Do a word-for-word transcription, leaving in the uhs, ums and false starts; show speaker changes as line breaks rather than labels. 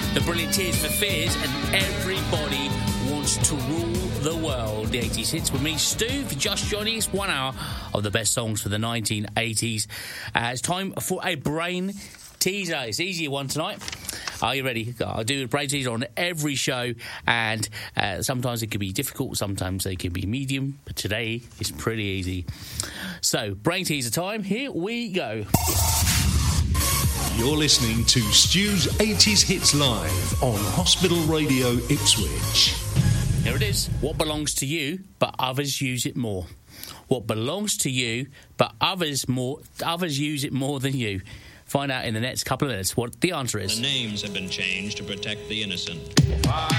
The brilliant Tears for Fears, and Everybody Wants to Rule the World. The eighties hits with me, Stu, for just joining us. One hour of the best songs for the nineteen eighties. Uh, it's time for a brain teaser. It's an easier one tonight. Are you ready? I do a brain teaser on every show, and uh, sometimes it can be difficult, sometimes they can be medium, but today it's pretty easy. So, brain teaser time. Here we go.
You're listening to Stu's eighties Hits Live on Hospital Radio Ipswich.
Here it is. What belongs to you, but others use it more? What belongs to you, but others more others use it more than you? Find out in the next couple of minutes what the answer is.
The names have been changed to protect the innocent.
Why